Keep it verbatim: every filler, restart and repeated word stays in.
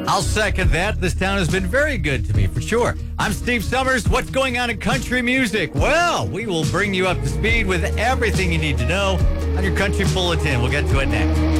I'll second that. This town has been very good to me, for sure. I'm Steve Summers. What's going on in country music? Well, we will bring you up to speed with everything you need to know on your Country Bulletin. We'll get to it next.